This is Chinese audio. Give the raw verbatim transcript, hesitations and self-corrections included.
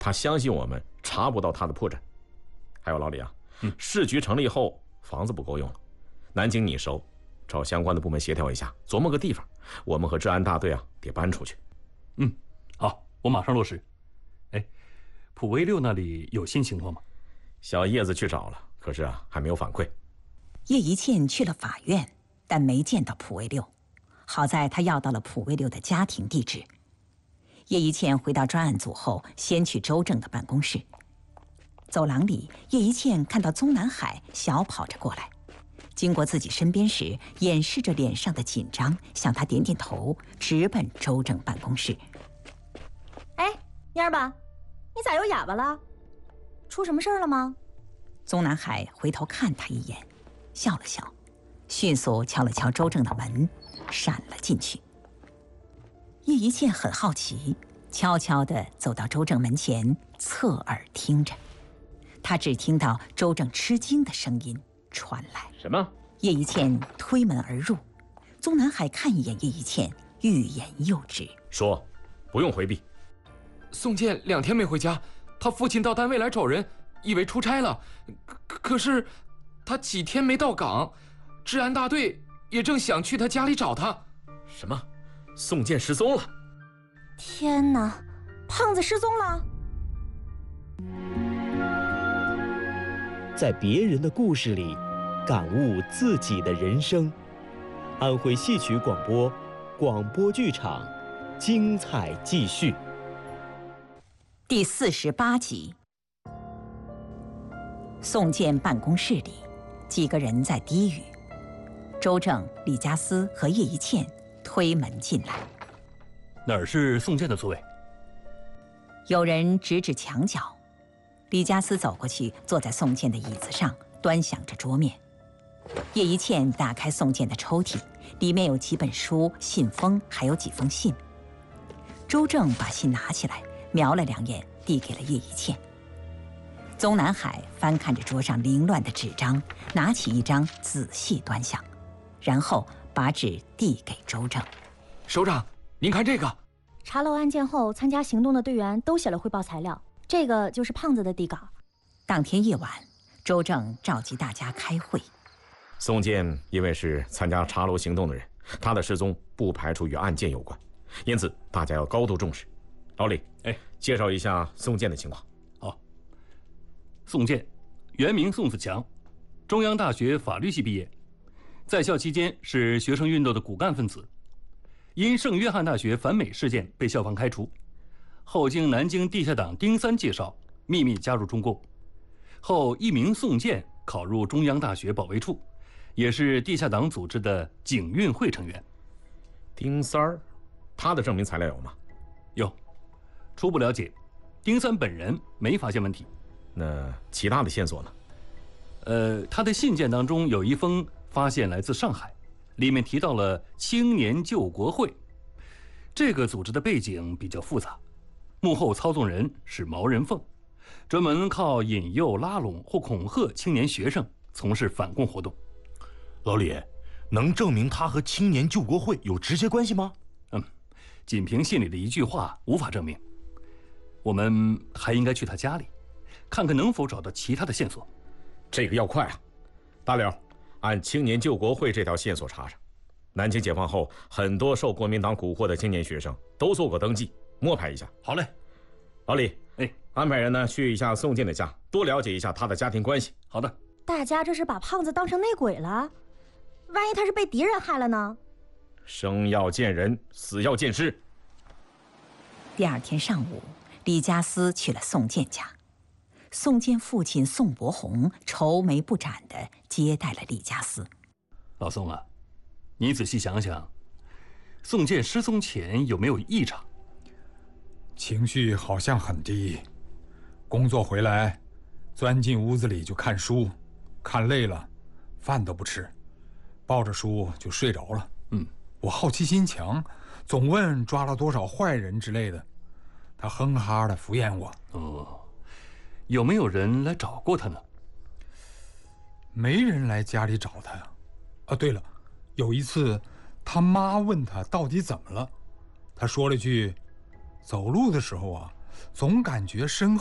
他相信我们查不到他的破绽。还有老李啊，嗯，市局成立后房子不够用了，南京你熟，找相关的部门协调一下，琢磨个地方，我们和治安大队啊得搬出去。 嗯，好，我马上落实。哎，普威六那里有新情况吗？ 小叶子去找了，可是啊还没有反馈。 叶一茜去了法院，但没见到普威六，好在他要到了普威六的家庭地址。叶一茜回到专案组后，先去周正的办公室。走廊里，叶一茜看到宗南海小跑着过来，经过自己身边时，掩饰着脸上的紧张，向他点点头，直奔周正办公室。 哎，蔫儿吧，你咋又哑巴了？出什么事儿了吗？ 宗南海回头看他一眼，笑了笑，迅速敲了敲周正的门，闪了进去。叶一茜很好奇，悄悄地走到周正门前，侧耳听着。他只听到周正吃惊的声音传来：“ 什么？” 叶一茜推门而入，宗南海看一眼叶一茜，欲言又止， 说：“不用回避。 宋健两天没回家，他父亲到单位来找人，以为出差了，可可是他几天没到岗，治安大队也正想去他家里找他。” 什么？宋健失踪了？ 天哪，胖子失踪了！ 在别人的故事里，感悟自己的人生。安徽戏曲广播，广播剧场，精彩继续。 第四十八集。宋健办公室里，几个人在低语。周正、李家思和叶一茜推门进来。 哪儿是宋健的座位？ 有人指指墙角。李家思走过去，坐在宋健的椅子上，端详着桌面。叶一茜打开宋健的抽屉，里面有几本书、信封，还有几封信。周正把信拿起来，瞄了两眼，递给了叶一茜。宗南海翻看着桌上凌乱的纸张，拿起一张仔细端详，然后把纸递给周正。 首长，您看这个。 查漏案件后，参加行动的队员都写了汇报材料，这个就是胖子的底稿。 当天夜晚，周正召集大家开会。 宋健因为是参加查楼行动的人，他的失踪不排除与案件有关，因此大家要高度重视。老李， 哎， 介绍一下宋健的情况。 好，宋健，原名宋子强，中央大学法律系毕业，在校期间是学生运动的骨干分子，因圣约翰大学反美事件被校方开除，后经南京地下党丁三介绍，秘密加入中共，后一名宋健考入中央大学保卫处，也是地下党组织的警运会成员。 丁三儿，他的证明材料有吗？ 有，初步了解，丁三本人没发现问题。 那其他的线索呢？ 呃，他的信件当中有一封发现来自上海，里面提到了青年救国会，这个组织的背景比较复杂，幕后操纵人是毛人凤，专门靠引诱、拉拢或恐吓青年学生从事反共活动。 老李，能证明他和青年救国会有直接关系吗？ 嗯，仅凭信里的一句话无法证明。我们还应该去他家里，看看能否找到其他的线索。 这个要快啊！大刘，按青年救国会这条线索查查。南京解放后，很多受国民党蛊惑的青年学生都做过登记，摸排一下。 好嘞， 老李， 哎， 安排人呢去一下宋健的家，多了解一下他的家庭关系。 好的。 大家这是把胖子当成内鬼了？万一他是被敌人害了呢？ 生要见人，死要见尸。 第二天上午，李家思去了宋健家。宋健父亲宋伯宏愁眉不展地接待了李家思。 老宋啊，你仔细想想，宋健失踪前有没有异常？ 情绪好像很低，工作回来，钻进屋子里就看书，看累了，饭都不吃，抱着书就睡着了。 嗯， 我好奇心强，总问抓了多少坏人之类的，他哼哈的敷衍我。 哦。有没有人来找过他呢？ 没人来家里找他呀。啊，对了，有一次，他妈问他到底怎么了，他说了句：“走路的时候啊， 总感觉身